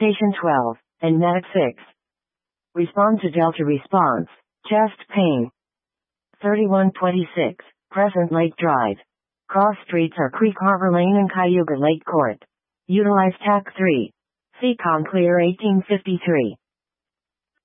Station 12, and Medic 6. Respond to Delta response. Chest pain. 3126, Crescent Lake Drive. Cross streets are Creek Harbor Lane and Cayuga Lake Court. Utilize TAC 3. Seacon Clear 1853.